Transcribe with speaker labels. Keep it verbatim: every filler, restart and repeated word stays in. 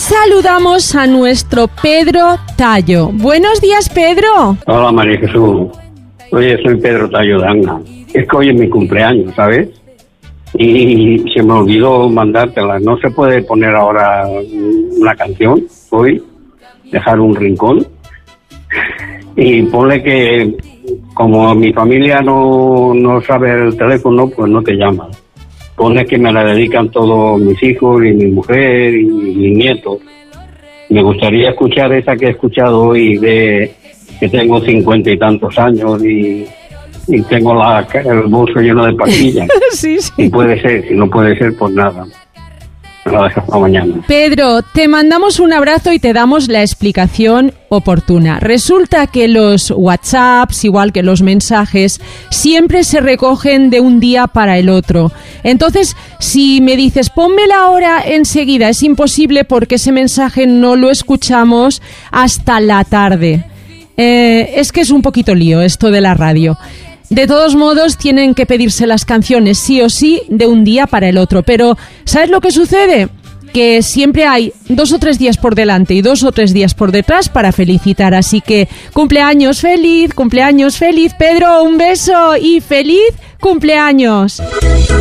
Speaker 1: saludamos a nuestro Pedro Tallo. Buenos días, Pedro.
Speaker 2: Hola, María Jesús. Oye, soy Pedro Tallo de Anna. Es que hoy es mi cumpleaños, ¿sabes? Y se me olvidó mandártela. No se puede poner ahora una canción hoy, dejar un rincón. Y ponle que, como mi familia no, no sabe el teléfono, pues no te llaman. Ponle que me la dedican todos mis hijos y mi mujer y mis nietos. Me gustaría escuchar esa que he escuchado hoy de que tengo cincuenta y tantos años y, y tengo la, el bolso lleno de pastillas.
Speaker 1: Sí, sí.
Speaker 2: Y puede ser, si no puede ser, pues nada. Me la dejas para mañana.
Speaker 1: Pedro, te mandamos un abrazo y te damos la explicación oportuna. Resulta que los WhatsApps, igual que los mensajes, siempre se recogen de un día para el otro. Entonces, si me dices, pónmela ahora enseguida, es imposible porque ese mensaje no lo escuchamos hasta la tarde. Eh, es que es un poquito lío esto de la radio. De todos modos, tienen que pedirse las canciones sí o sí de un día para el otro. Pero, ¿sabes lo que sucede? Que siempre hay dos o tres días por delante y dos o tres días por detrás para felicitar. Así que, cumpleaños feliz, cumpleaños feliz. Pedro, un beso y feliz cumpleaños.